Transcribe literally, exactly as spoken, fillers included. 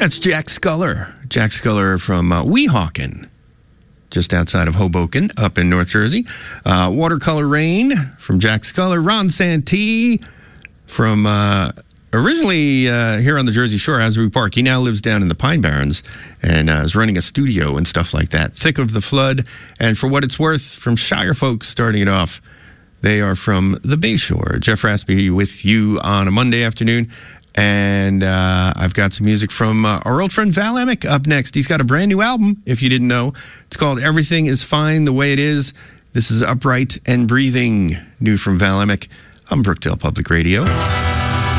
That's Jack Sculler. Jack Sculler from uh, Weehawken, just outside of Hoboken, up in North Jersey. Uh, Watercolor Rain from Jack Sculler. Ron Santee from uh, originally uh, here on the Jersey Shore, Asbury Park. He now lives down in the Pine Barrens and uh, is running a studio and stuff like that. Thick of the Flood. And For What It's Worth from Shire Folks, starting it off. They are from the Bayshore. Jeff Raspy with you on a Monday afternoon. And uh, I've got some music from uh, our old friend Val Emick up next. He's got a brand new album, if you didn't know. It's called Everything Is Fine the Way It Is. This is Upright and Breathing, new from Val Emick on Brookdale Public Radio.